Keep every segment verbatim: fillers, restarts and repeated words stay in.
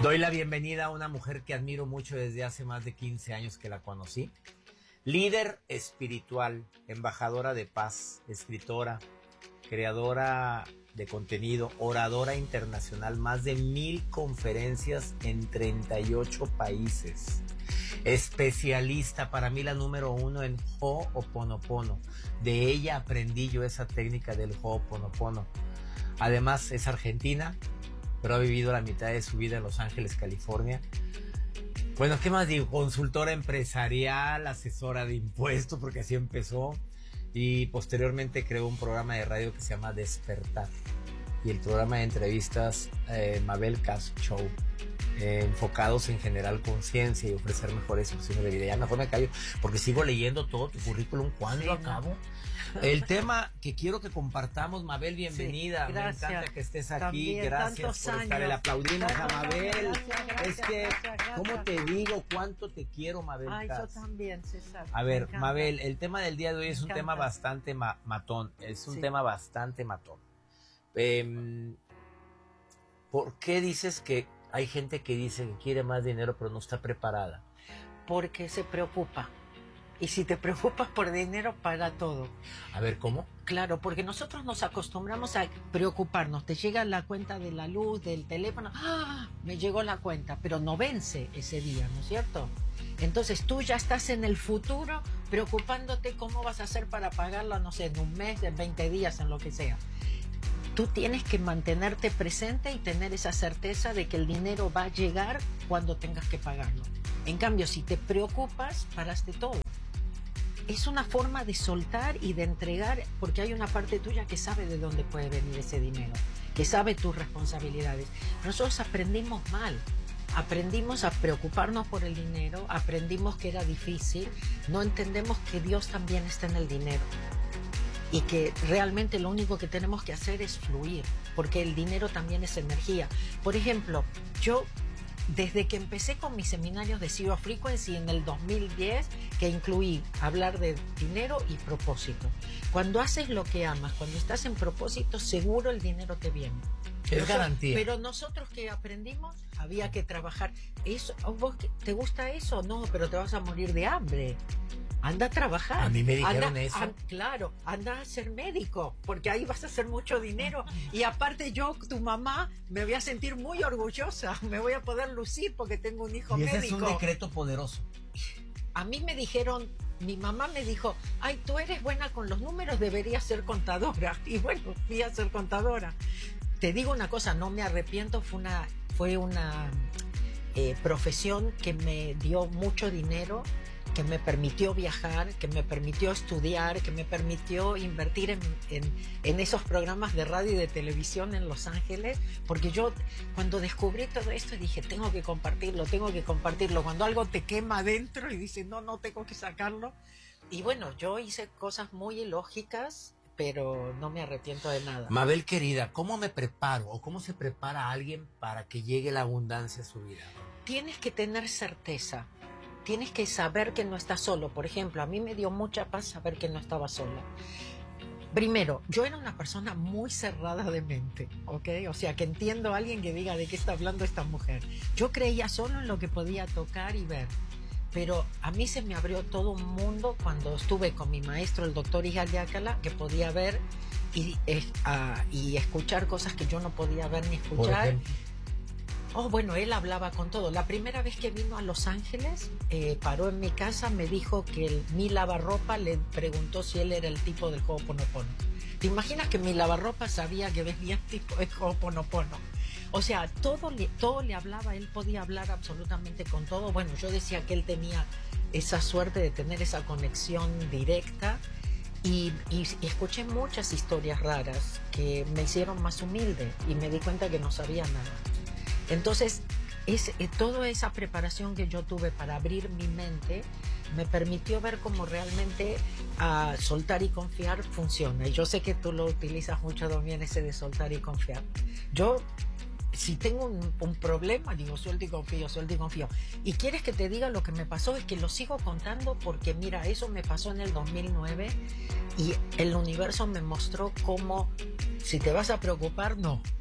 Doy la bienvenida a una mujer que admiro mucho desde hace más de quince años que la conocí. Líder espiritual, embajadora de paz, escritora, creadora de contenido, oradora internacional, más de mil conferencias en treinta y ocho países. Especialista, para mí la número uno en Ho'oponopono. De ella aprendí yo esa técnica del Ho'oponopono. Además es argentina, pero ha vivido la mitad de su vida en Los Ángeles, California. Bueno, ¿qué más digo? Consultora empresarial, asesora de impuestos, porque así empezó. Y posteriormente creó un programa de radio que se llama Despertar. Y el programa de entrevistas eh, Mabel Cast Show. Eh, enfocados en generar conciencia y ofrecer mejores soluciones de vida. Ya mejor me callo porque sigo leyendo todo tu currículum. ¿Cuándo sí, acabo? No. El tema que quiero que compartamos, Mabel, bienvenida. Sí, me encanta que estés aquí. También, gracias por años. estar. Le aplaudimos a Mabel. Gracias, gracias, es que, gracias, gracias. ¿Cómo te digo cuánto te quiero, Mabel? Ay, yo también, César. A ver, Mabel, el tema del día de hoy es un tema bastante ma matón. Es un sí. tema bastante matón. Eh, ¿Por qué dices que hay gente que dice que quiere más dinero pero no está preparada? Porque se preocupa. Y si te preocupas por dinero, para todo. A ver, ¿cómo? Claro, porque nosotros nos acostumbramos a preocuparnos. Te llega la cuenta de la luz, del teléfono. ¡Ah! Me llegó la cuenta, pero no vence ese día, ¿no es cierto? Entonces tú ya estás en el futuro preocupándote cómo vas a hacer para pagarlo, no sé, en un mes, en veinte días, en lo que sea. Tú tienes que mantenerte presente y tener esa certeza de que el dinero va a llegar cuando tengas que pagarlo. En cambio, si te preocupas, paraste todo. Es una forma de soltar y de entregar, porque hay una parte tuya que sabe de dónde puede venir ese dinero, que sabe tus responsabilidades. Nosotros aprendimos mal. Aprendimos a preocuparnos por el dinero, aprendimos que era difícil, no entendemos que Dios también está en el dinero. Y que realmente lo único que tenemos que hacer es fluir, porque el dinero también es energía. Por ejemplo, yo desde que empecé con mis seminarios de Zero Frequency en el dos mil diez, que incluí hablar de dinero y propósito. Cuando haces lo que amas, cuando estás en propósito, seguro el dinero te viene. Es garantía. Pero nosotros que aprendimos, había que trabajar. Eso, ¿vos te gusta eso? No, pero te vas a morir de hambre. Anda a trabajar. A mí me dijeron anda, eso. An, claro, anda a ser médico, porque ahí vas a hacer mucho dinero. Y aparte yo, tu mamá, me voy a sentir muy orgullosa. Me voy a poder lucir porque tengo un hijo y ese médico. Es un decreto poderoso. A mí me dijeron, mi mamá me dijo, ay, tú eres buena con los números, deberías ser contadora. Y bueno, fui a ser contadora. Te digo una cosa, no me arrepiento, fue una, fue una eh, profesión que me dio mucho dinero, que me permitió viajar, que me permitió estudiar, que me permitió invertir en, en, en esos programas de radio y de televisión en Los Ángeles, porque yo cuando descubrí todo esto dije, tengo que compartirlo, tengo que compartirlo. Cuando algo te quema adentro y dices, no, no tengo que sacarlo. Y bueno, yo hice cosas muy ilógicas, pero no me arrepiento de nada. Mabel querida, ¿cómo me preparo o cómo se prepara a alguien para que llegue la abundancia a su vida? Tienes que tener certeza. Tienes que saber que no estás solo. Por ejemplo, a mí me dio mucha paz saber que no estaba sola. Primero, yo era una persona muy cerrada de mente, ¿ok? O sea, que entiendo a alguien que diga de qué está hablando esta mujer. Yo creía solo en lo que podía tocar y ver. Pero a mí se me abrió todo un mundo cuando estuve con mi maestro, el doctor Ijaliácala, que podía ver y, eh, uh, y escuchar cosas que yo no podía ver ni escuchar. Oh, bueno, él hablaba con todo. La primera vez que vino a Los Ángeles, eh, paró en mi casa, me dijo que el, mi lavarropa le preguntó si él era el tipo del Ho'oponopono. ¿Te imaginas que mi lavarropa sabía que venía el tipo de Ho'oponopono? O sea, todo le, todo le hablaba, él podía hablar absolutamente con todo. Bueno, yo decía que él tenía esa suerte de tener esa conexión directa y, y, y escuché muchas historias raras que me hicieron más humilde y me di cuenta que no sabía nada. Entonces, es, eh, toda esa preparación que yo tuve para abrir mi mente me permitió ver cómo realmente uh, soltar y confiar funciona. Y yo sé que tú lo utilizas mucho también, ese de soltar y confiar. Yo, si tengo un, un problema, digo suelto y confío, suelto y confío. Y quieres que te diga lo que me pasó, es que lo sigo contando porque mira, eso me pasó en el dos mil nueve y el universo me mostró cómo, si te vas a preocupar, no.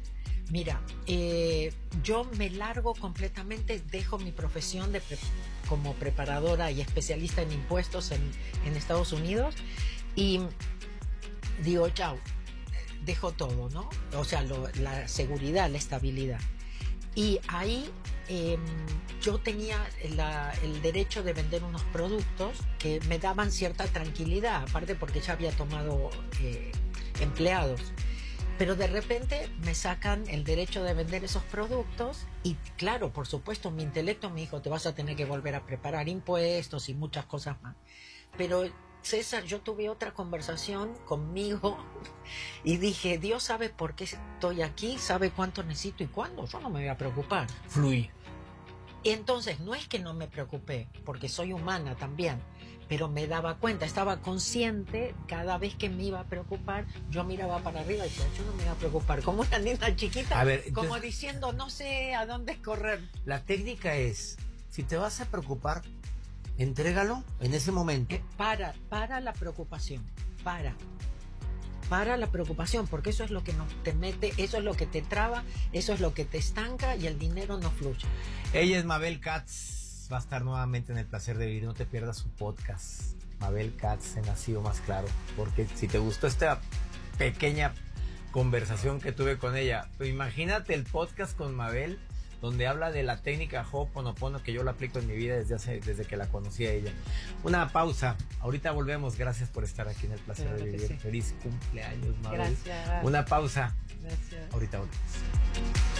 Mira, eh, yo me largo completamente, dejo mi profesión de pre- como preparadora y especialista en impuestos en, en Estados Unidos y digo, chao, dejo todo, ¿no? O sea, lo, la seguridad, la estabilidad. Y ahí eh, yo tenía la, el derecho de vender unos productos que me daban cierta tranquilidad, aparte porque ya había tomado eh, empleados. Pero de repente me sacan el derecho de vender esos productos y claro, por supuesto, mi intelecto me dijo, te vas a tener que volver a preparar impuestos y muchas cosas más. Pero César, yo tuve otra conversación conmigo y dije, Dios sabe por qué estoy aquí, sabe cuánto necesito y cuándo, yo no me voy a preocupar. Fluye. Y entonces no es que no me preocupé, porque soy humana también, pero me daba cuenta, estaba consciente, cada vez que me iba a preocupar, yo miraba para arriba y decía, yo no me iba a preocupar, como una niña chiquita, A ver, como entonces, diciendo, no sé a dónde correr. la técnica es, si te vas a preocupar, entrégalo en ese momento. Eh, para, para la preocupación, para, para la preocupación, porque eso es lo que nos te mete, eso es lo que te traba, eso es lo que te estanca y el dinero no fluye. Ella es Mabel Katz. Va a estar nuevamente en El Placer de Vivir. No te pierdas su podcast. Mabel Katz en Nacido Más Claro. Porque si te gustó esta pequeña conversación que tuve con ella, pues imagínate el podcast con Mabel, donde habla de la técnica Ho'oponopono que yo la aplico en mi vida desde hace, desde que la conocí a ella. Una pausa. Ahorita volvemos. Gracias por estar aquí en El Placer Claro de que Vivir. sí. Feliz cumpleaños, Mabel. Gracias. Una pausa. Gracias. Ahorita volvemos.